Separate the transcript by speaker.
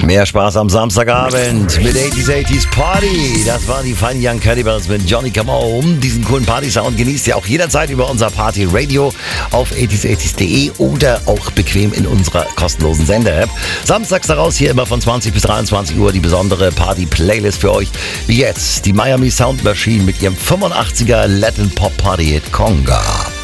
Speaker 1: Mehr Spaß am Samstagabend mit 80s Party. Das waren die Fine Young Cannibals mit Johnny Come Home. Diesen coolen Party-Sound genießt ihr auch jederzeit über unser Party-Radio auf 80s80s.de oder auch bequem in unserer kostenlosen Sender-App. Samstags daraus hier immer von 20 bis 23 Uhr die besondere Party-Playlist für euch. Wie jetzt die Miami Sound Machine mit ihrem 85er Latin Pop Party-Hit Conga.